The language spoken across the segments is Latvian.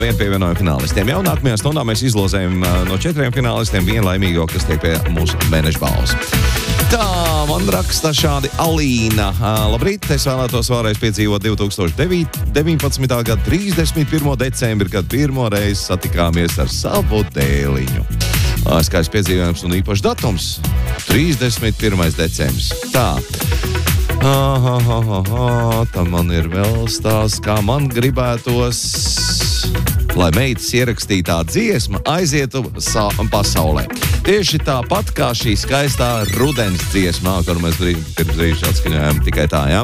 Vienu pievienojumu finālistiem. Jau nākamajā stundā mēs izlozējam no 4 finālistiem vienu laimīgo, kas tiek pie mūsu mēneša balvas. Tā, man raksta šādi Alīna. Labrīt, es vēlētos vēlreiz piedzīvot 2019. gada 31. decembri, kad pirmo reizi satikāmies ar savu dēliņu. Skaists piedzīvojums un īpašs datums - 31. decembris. Tā. Tam man ir vēl stāsts, kā man gribētos, lai meitas ierakstītā dziesma aizietu pasaulē. Tieši tāpat kā šī skaistā rudens dziesmā, kuru mēs pirms brīža atskaņojām tikai tā, jā?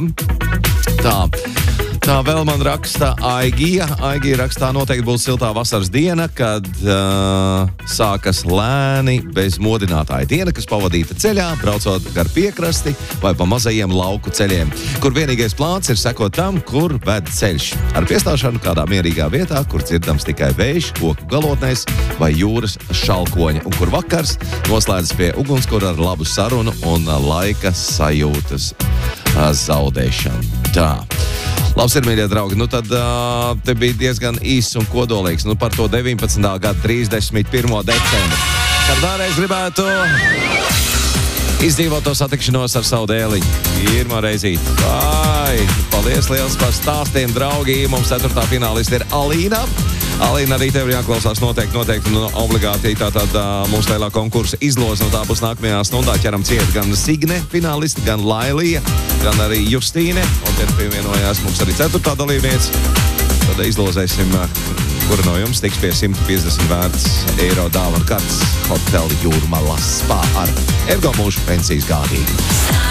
Tā vēl man raksta Aigija. Aigija rakstā noteikti būs siltā vasaras diena, kad sākas lēni bez modinātāja diena, kas pavadīta ceļā, braucot gar piekrasti vai pa mazajiem lauku ceļiem, kur vienīgais plāns ir sekot tam, kur ved ceļš. Ar piestāšanu kādā mierīgā vietā, kur dzirdams tikai vējš, koku galotnēs vai jūras šalkoņa, un kur vakars noslēdzas pie ugunskura ar labu sarunu un laika sajūtas zaudēšanu. Tā. Labs ir, mīļie draugi, nu tad te bija diezgan īss un kodolīgs, nu par to 19. gada 31. decembri. Kad vēlreiz gribētu izdzīvot to satikšanos ar savu dēliņu. Pirmā reizīt. Paldies liels par stāstiem, draugi. Mums 4. finālista ir Alīna. Alīna, arī tev jāklausās noteikti un obligāti tātad mūsu lielā konkursa izloze, no tā būs nākamajā stundā ķeram ciet gan Signe finālisti, gan Lailija, gan arī Justīne, un te pievienojās mums arī 4. dalībniece. Tad izlozēsim, kura no jums tiks pie 150 vērts eiro dāvana kartes Hotel Jūrmalas Spa ar Ergo mūžu pensijas gādību.